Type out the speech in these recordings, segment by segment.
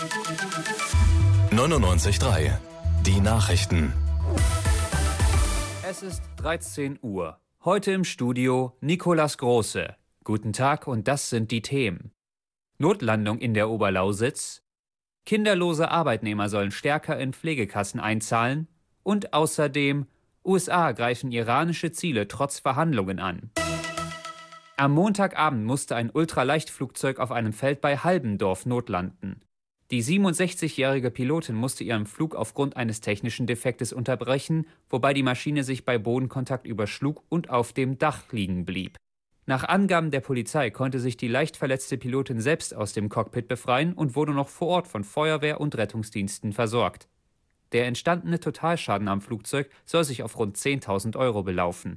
99.3 Die Nachrichten. Es ist 13 Uhr. Heute im Studio Nicolas Große. Guten Tag und das sind die Themen. Notlandung in der Oberlausitz. Kinderlose Arbeitnehmer sollen stärker in Pflegekassen einzahlen. Und außerdem, USA greifen iranische Ziele trotz Verhandlungen an. Am Montagabend musste ein Ultraleichtflugzeug auf einem Feld bei Halbendorf notlanden. Die 67-jährige Pilotin musste ihren Flug aufgrund eines technischen Defektes unterbrechen, wobei die Maschine sich bei Bodenkontakt überschlug und auf dem Dach liegen blieb. Nach Angaben der Polizei konnte sich die leicht verletzte Pilotin selbst aus dem Cockpit befreien und wurde noch vor Ort von Feuerwehr und Rettungsdiensten versorgt. Der entstandene Totalschaden am Flugzeug soll sich auf rund 10.000 Euro belaufen.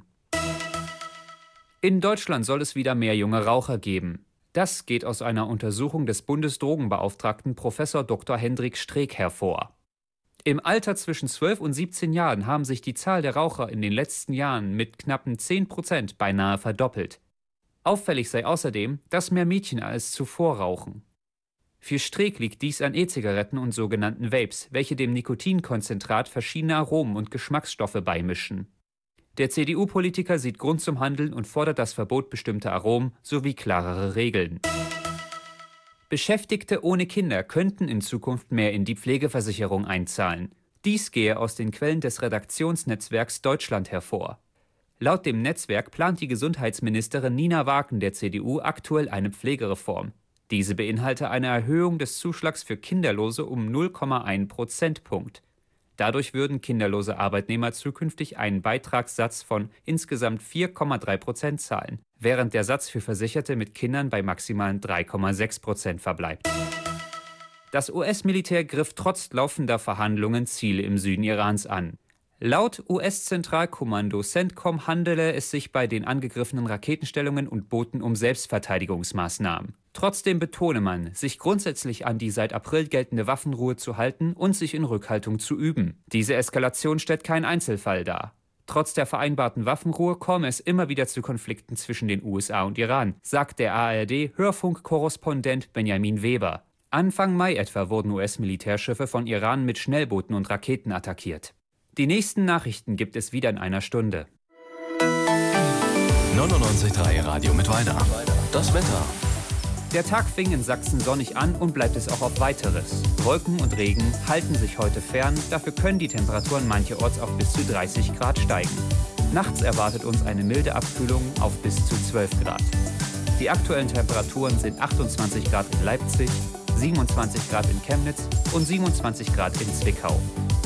In Deutschland soll es wieder mehr junge Raucher geben. Das geht aus einer Untersuchung des Bundesdrogenbeauftragten Prof. Dr. Hendrik Streeck hervor. Im Alter zwischen 12 und 17 Jahren haben sich die Zahl der Raucher in den letzten Jahren mit knappen 10% beinahe verdoppelt. Auffällig sei außerdem, dass mehr Mädchen als zuvor rauchen. Für Streeck liegt dies an E-Zigaretten und sogenannten Vapes, welche dem Nikotinkonzentrat verschiedene Aromen und Geschmacksstoffe beimischen. Der CDU-Politiker sieht Grund zum Handeln und fordert das Verbot bestimmter Aromen sowie klarere Regeln. Beschäftigte ohne Kinder könnten in Zukunft mehr in die Pflegeversicherung einzahlen. Dies gehe aus den Quellen des Redaktionsnetzwerks Deutschland hervor. Laut dem Netzwerk plant die Gesundheitsministerin Nina Waken der CDU aktuell eine Pflegereform. Diese beinhalte eine Erhöhung des Zuschlags für Kinderlose um 0,1 Prozentpunkt. Dadurch würden kinderlose Arbeitnehmer zukünftig einen Beitragssatz von insgesamt 4,3% zahlen, während der Satz für Versicherte mit Kindern bei maximalen 3,6% verbleibt. Das US-Militär griff trotz laufender Verhandlungen Ziele im Süden Irans an. Laut US-Zentralkommando CENTCOM handele es sich bei den angegriffenen Raketenstellungen und Booten um Selbstverteidigungsmaßnahmen. Trotzdem betone man, sich grundsätzlich an die seit April geltende Waffenruhe zu halten und sich in Rückhaltung zu üben. Diese Eskalation stellt keinen Einzelfall dar. Trotz der vereinbarten Waffenruhe komme es immer wieder zu Konflikten zwischen den USA und Iran, sagt der ARD-Hörfunkkorrespondent Benjamin Weber. Anfang Mai etwa wurden US-Militärschiffe von Iran mit Schnellbooten und Raketen attackiert. Die nächsten Nachrichten gibt es wieder in einer Stunde. 99.3 Radio Mittweida. Das Wetter. Der Tag fing in Sachsen sonnig an und bleibt es auch auf Weiteres. Wolken und Regen halten sich heute fern, dafür können die Temperaturen mancherorts auf bis zu 30 Grad steigen. Nachts erwartet uns eine milde Abkühlung auf bis zu 12 Grad. Die aktuellen Temperaturen sind 28 Grad in Leipzig, 27 Grad in Chemnitz und 27 Grad in Zwickau.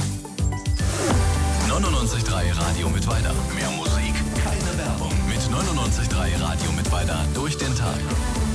99.3 Radio Mittweida. Mehr Musik, keine Werbung. Mit 99.3 Radio Mittweida durch den Tag.